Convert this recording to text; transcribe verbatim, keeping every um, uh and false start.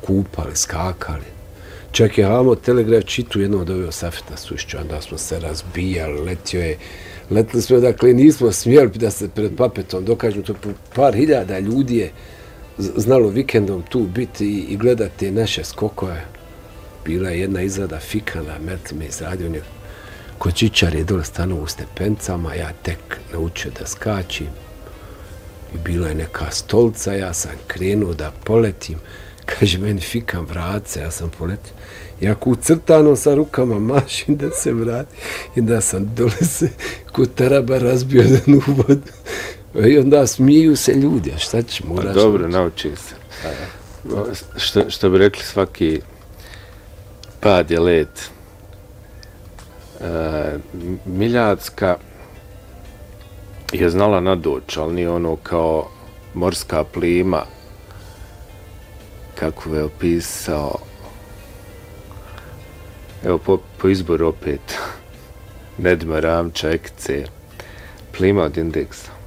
kupali, skakali. Čak je Hamo Telegraf čitu jedno od ove Safeta Sušća, onda smo se razbijali, letio je, letili smo, dakle, nismo smjeli da se pred Papetom dokažemo, to par hiljada ljudi je znalo vikendom tu biti i, i gledati naše skokove. Bila je jedna izrada Fikana, Mertl me izradio, njeg kočičar je dole stanuo u stepencama, ja tek naučio da skačim. I bila je neka stolca, ja sam krenuo da poletim. Kaže meni Fikan, vrat se, ja sam poletio. Ja ku crtano sa rukama mašim da se vrati. I da sam dole se kod taraba razbio jedan uvod. I onda smiju se ljudi, a šta će moraš? Dobro, nauči se. Što, što bi rekli, svaki pad je let. E, Miljacka je znala nadoći, ali nije ono kao morska plima, kako je opisao, evo po, po izboru opet, Nedima Ramča, Ekice, plima od indeksa.